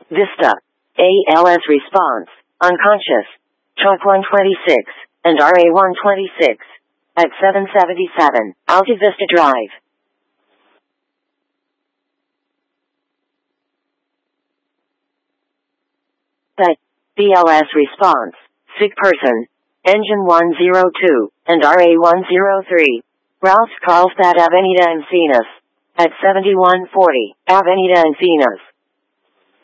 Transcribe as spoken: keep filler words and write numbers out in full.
Vista. A L S response. Unconscious. Chalk one twenty-six. And R A one twenty-six. At seven seventy-seven. Alta Vista Drive. The B L S response. Sick person. Engine one oh two. And R A one oh three. Routes Karlstad Avenida Encinas. At seventy-one forty. Avenida Encinas.